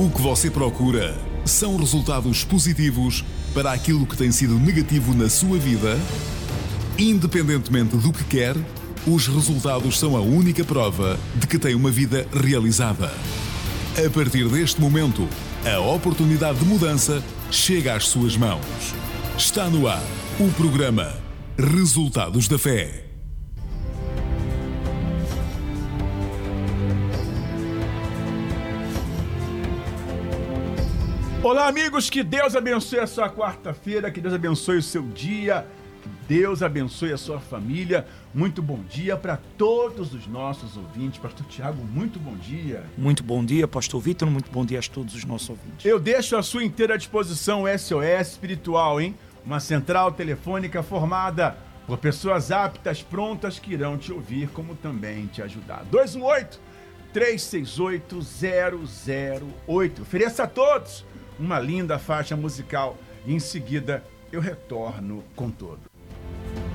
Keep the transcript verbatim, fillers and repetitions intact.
O que você procura são resultados positivos para aquilo que tem sido negativo na sua vida? Independentemente do que quer, os resultados são a única prova de que tem uma vida realizada. A partir deste momento, a oportunidade de mudança chega às suas mãos. Está no ar o programa Resultados da Fé. Olá, amigos, que Deus abençoe a sua quarta-feira, que Deus abençoe o seu dia, que Deus abençoe a sua família. Muito bom dia para todos os nossos ouvintes. Pastor Tiago, muito bom dia. Muito bom dia, Pastor Vitor, muito bom dia a todos os nossos ouvintes. Eu deixo à sua inteira disposição o S O S Espiritual, hein? Uma central telefônica formada por pessoas aptas, prontas, que irão te ouvir, como também te ajudar. dois um oito, três seis oito, zero zero oito. Ofereça a todos uma linda faixa musical e em seguida eu retorno com tudo.